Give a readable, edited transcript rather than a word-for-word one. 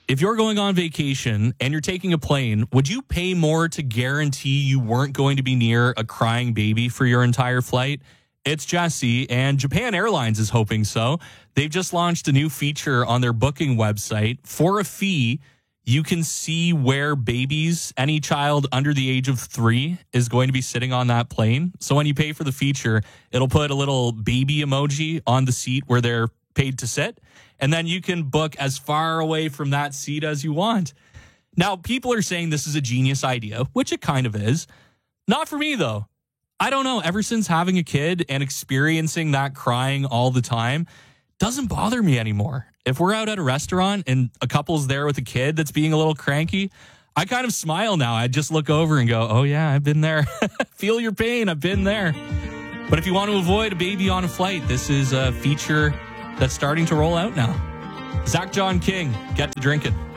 If you're going on vacation and you're taking a plane, would you pay more to guarantee you weren't going to be near a crying baby for your entire flight? It's Jesse, and Japan Airlines is hoping so. They've just launched a new feature on their booking website. For a fee, you can see where babies, any child under the age of 3, is going to be sitting on that plane. So when you pay for the feature, it'll put a little baby emoji on the seat where they're paid to sit. And then you can book as far away from that seat as you want. Now, people are saying this is a genius idea, which it kind of is. Not for me, though. I don't know. Ever since having a kid and experiencing that crying all the time, doesn't bother me anymore. If we're out at a restaurant and a couple's there with a kid that's being a little cranky, I kind of smile now. I just look over and go, oh, yeah, I've been there. Feel your pain. I've been there. But if you want to avoid a baby on a flight, this is a feature that's starting to roll out now. Zach John King, get to drinking.